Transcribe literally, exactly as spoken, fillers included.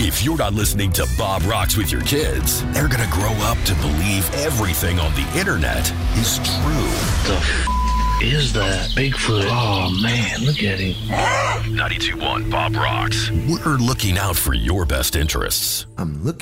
If you're not listening to Bob Rocks with your kids, they're going to grow up to believe everything on the internet is true. The f- is that? Bigfoot. Oh, man, look at him. ninety-two point one Bob Rocks. We're looking out for your best interests. I'm looking